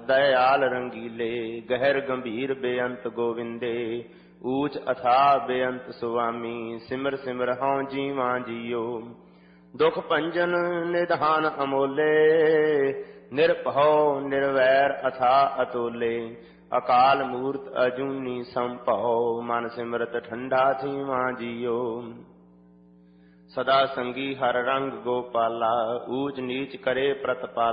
दयाल रंगीले, गहर गंभीर बेअंत गोविंदे, ऊच अथाह बेअंत सुवामी, सिमर सिमर हौं जीवां जियो। दुख भंजन निधान अमोले, निरभौ निर्वैर अथाह अतोले, अकाल मूर्त अजूनी संभौ, मन सिमरत ठंडा थीवां जियो। सदा संगी हर रंग गोपाला, ऊच नीच करे प्रतिपाला,